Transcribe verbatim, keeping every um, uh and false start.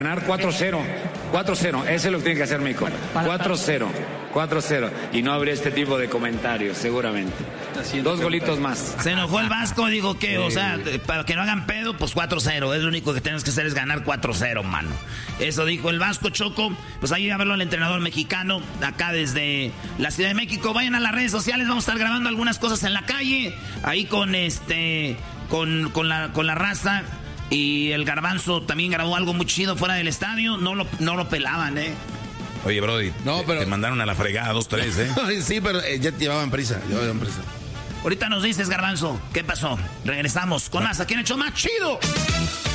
Ganar cuatro cero, cuatro cero, eso es lo que tiene que hacer México. cuatro cero, cuatro cero. Y no habría este tipo de comentarios, seguramente. Dos golitos más. Se enojó el Vasco, digo que, o sea, para que no hagan pedo, pues cuatro cero. Es lo único que tienes que hacer es ganar cuatro cero, mano. Eso dijo el Vasco, Choco. Pues ahí a verlo el entrenador mexicano, acá desde la Ciudad de México. Vayan a las redes sociales, vamos a estar grabando algunas cosas en la calle. Ahí con este, con, con la, con la raza. Y el Garbanzo también grabó algo muy chido fuera del estadio. No lo, no lo pelaban, ¿eh? Oye, Brody, no, pero... te mandaron a la fregada dos, tres, ¿eh? Sí, pero eh, ya te llevaban prisa, llevaban prisa. Ahorita nos dices, Garbanzo, ¿qué pasó? Regresamos con más. ¿A quién echó más chido?